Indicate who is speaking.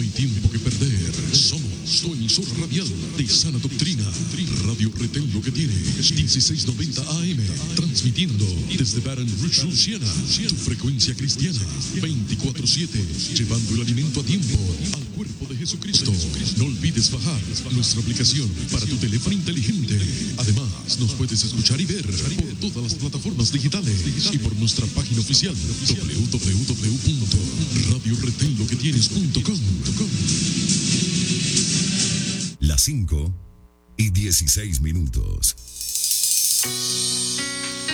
Speaker 1: hay tiempo que perder. Somos tu emisora radial de sana doctrina. Radio Retén lo que tiene. 1690 AM. Transmitiendo desde Baton Rouge, Louisiana. Tu frecuencia cristiana. 24/7. Llevando el alimento a tiempo al cuerpo de Jesucristo. No olvides bajar nuestra aplicación para tu teléfono inteligente. Además, nos puedes escuchar y ver por todas las plataformas digitales y por nuestra página oficial www.radioretenloquetienes.com.
Speaker 2: Las 5:16.